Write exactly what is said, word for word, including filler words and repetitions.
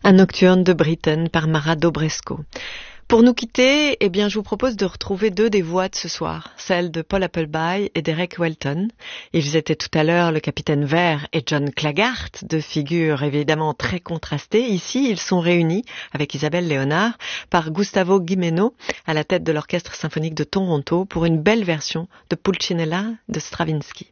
Un nocturne de Britten par Mara Dobresko. Pour nous quitter, eh bien, je vous propose de retrouver deux des voix de ce soir, celles de Paul Appleby et d'Eric Welton. Ils étaient tout à l'heure le capitaine Vert et John Claggart, deux figures évidemment très contrastées. Ici, ils sont réunis, avec Isabelle Léonard, par Gustavo Gimeno, à la tête de l'Orchestre symphonique de Toronto, pour une belle version de Pulcinella de Stravinsky.